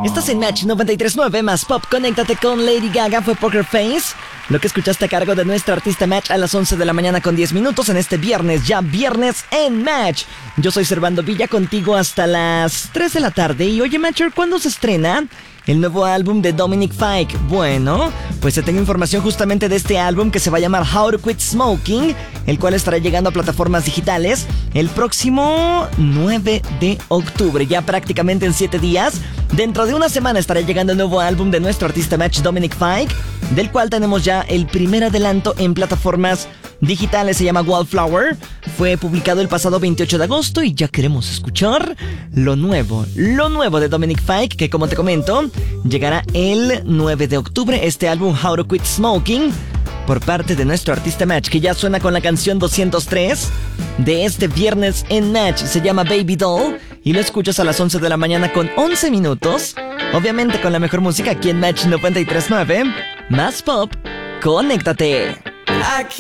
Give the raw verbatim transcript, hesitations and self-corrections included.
Estás en Match noventa y tres punto nueve más Pop. Conéctate con Lady Gaga, fue Poker Face. Lo que escuchaste a cargo de nuestra artista Match a las once de la mañana con diez minutos en este viernes, ya viernes en Match. Yo soy Servando Villa, contigo hasta las tres de la tarde. Y oye, Matcher, ¿cuándo se estrena el nuevo álbum de Dominic Fike? Bueno, pues te tengo información justamente de este álbum que se va a llamar How to Quit Smoking, el cual estará llegando a plataformas digitales el próximo nueve de octubre, ya prácticamente en siete días. Dentro de una semana estará llegando el nuevo álbum de nuestro artista Match, Dominic Fike, del cual tenemos ya el primer adelanto en plataformas digitales. Se llama Wallflower, fue publicado el pasado veintiocho de agosto y ya queremos escuchar lo nuevo, lo nuevo de Dominic Fike, que como te comento, llegará el nueve de octubre, este álbum How to Quit Smoking, por parte de nuestro artista Match, que ya suena con la canción doscientos tres de este viernes en Match. Se llama Baby Doll y lo escuchas a las once de la mañana con once minutos, obviamente con la mejor música aquí en Match noventa y tres punto nueve más Pop. Conéctate.